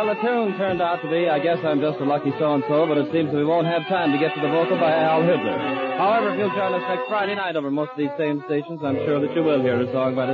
Well, the tune turned out to be, I Guess I'm Just a Lucky So-and-so, but it seems that we won't have time to get to the vocal by Al Hitler. However, if you'll join us next Friday night over most of these same stations, I'm sure that you will hear a song by the